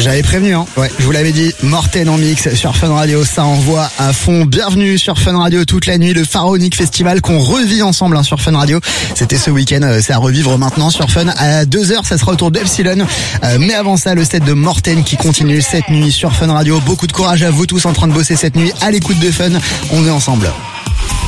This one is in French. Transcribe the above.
J'avais prévenu, hein. Ouais, je vous l'avais dit, Morten en mix sur Fun Radio, ça envoie à fond. Bienvenue sur Fun Radio toute la nuit, le Pharaonic Festival qu'on revit ensemble sur Fun Radio. C'était ce week-end, c'est à revivre maintenant sur Fun. À 2h, ça sera autour d'Epsilon. Mais avant ça, le set de Morten qui continue cette nuit sur Fun Radio. Beaucoup de courage à vous tous en train de bosser cette nuit à l'écoute de Fun. On est ensemble.